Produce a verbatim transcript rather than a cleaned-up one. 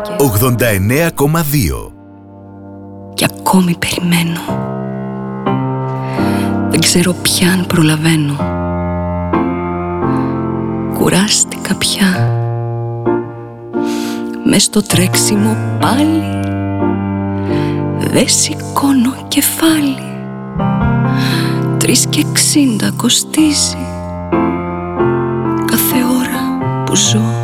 ογδόντα εννέα κόμμα δύο. Κι ακόμη περιμένω. Δεν ξέρω πια αν προλαβαίνω. Κουράστηκα πια. Μες στο τρέξιμο πάλι δεν σηκώνω κεφάλι. Τρεις και εξήντα κοστίζει κάθε ώρα που ζω.